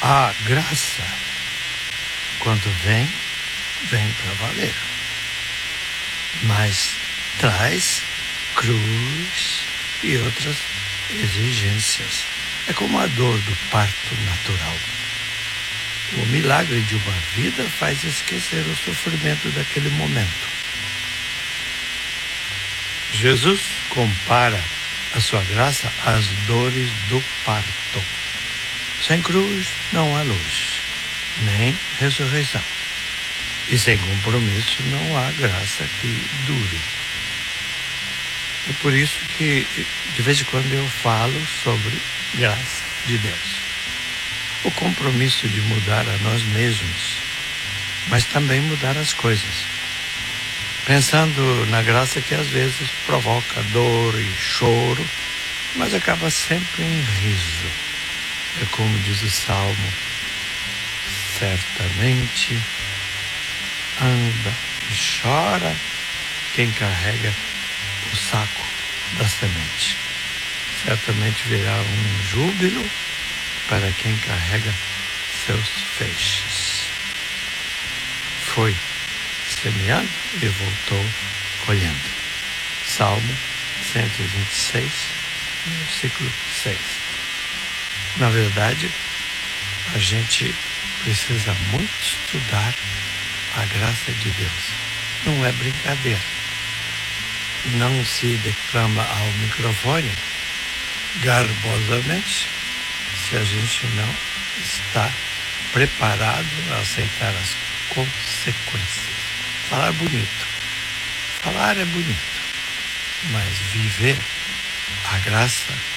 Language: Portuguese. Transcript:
A graça, quando vem para valer. Mas traz cruz e outras exigências. É como a dor do parto natural. O milagre de uma vida faz esquecer o sofrimento daquele momento. Jesus compara a sua graça às dores do parto. Sem cruz não há luz, nem ressurreição. E sem compromisso não há graça que dure. É por isso que, de vez em quando, eu falo sobre graça de Deus. O compromisso de mudar a nós mesmos, mas também mudar as coisas. Pensando na graça que às vezes provoca dor e choro, mas acaba sempre em riso. É como diz o Salmo: certamente anda e chora quem carrega o saco da semente. Certamente virá um júbilo para quem carrega seus feixes. Foi semeando e voltou colhendo. Salmo 126, versículo 6. Na verdade, a gente precisa muito estudar a graça de Deus. Não é brincadeira. Não se declama ao microfone garbosamente se a gente não está preparado a aceitar as consequências. Falar bonito. Falar é bonito. Mas viver a graça